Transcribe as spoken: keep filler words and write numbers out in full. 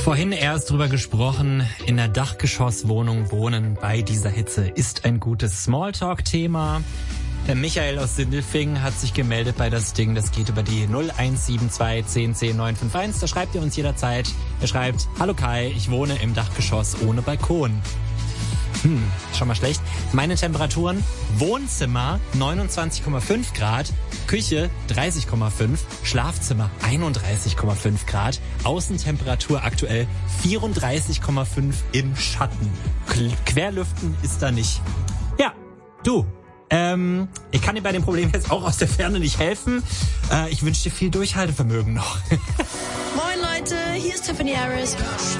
Vorhin erst drüber gesprochen, in der Dachgeschosswohnung wohnen bei dieser Hitze ist ein gutes Smalltalk-Thema. Der Michael aus Sindelfingen hat sich gemeldet bei das Ding, das geht über die null eins sieben zwei eins null zehn neun fünf eins. Da schreibt ihr uns jederzeit. Er schreibt, hallo Kai, ich wohne im Dachgeschoss ohne Balkon. Hm, schon mal schlecht. Meine Temperaturen: Wohnzimmer neunundzwanzig Komma fünf Grad, Küche dreißig Komma fünf, Schlafzimmer einunddreißig Komma fünf Grad, Außentemperatur aktuell vierunddreißig Komma fünf im Schatten. Querlüften ist da nicht. Ja, du, ähm, ich kann dir bei dem Problem jetzt auch aus der Ferne nicht helfen. Äh, ich wünsche dir viel Durchhaltevermögen noch. Moin Leute, hier ist Tiffany Harris.